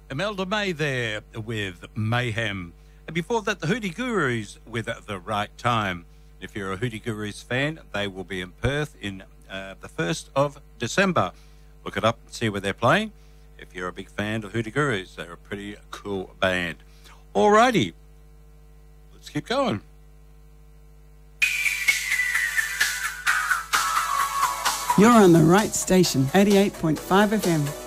Imelda May there with Mayhem. And before that, the Hootie Gurus with The Right Time. If you're a Hootie Gurus fan, they will be in Perth in the 1st of December. Look it up and see where they're playing. If you're a big fan of Hootie Gurus, they're a pretty cool band. Alrighty, let's keep going. You're on the right station, 88.5 FM.